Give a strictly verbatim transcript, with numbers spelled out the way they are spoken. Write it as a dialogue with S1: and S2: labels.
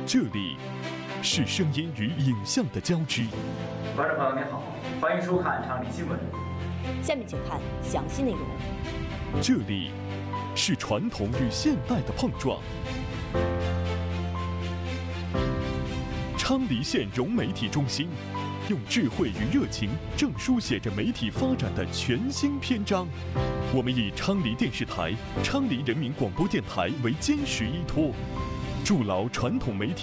S1: 这里是声音与影像的交织。
S2: 观众朋友您好，欢迎收看昌黎新闻。
S3: 下面请看详细内容。
S1: 这里是传统与现代的碰撞。昌黎县融媒体中心用智慧与热情，正书写着媒体发展的全新篇章。我们以昌黎电视台、昌黎人民广播电台为坚实依托，筑牢传统媒体